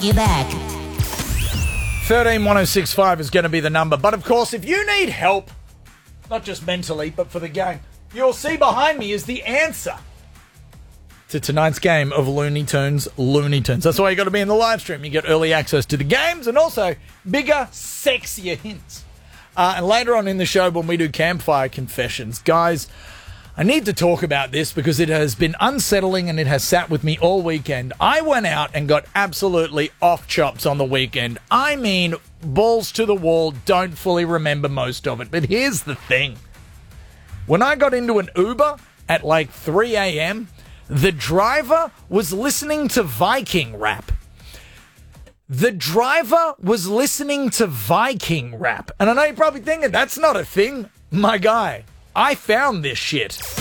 You back. 131065 is going to be the number. But of course, if you need help, not just mentally, but for the game, you'll see behind me is the answer to tonight's game of Looney Tunes. That's why you got to be in the live stream. You get early access to the games and also bigger, sexier hints. And later on in the show, when we do campfire confessions, guys, I need to talk about this because it has been unsettling and it has sat with me all weekend. I went out and got absolutely off chops on the weekend. I mean, balls to the wall, don't fully remember most of it. But here's the thing. When I got into an Uber at like 3 a.m., the driver was listening to Viking rap. And I know you're probably thinking, that's not a thing. My guy, I found this shit.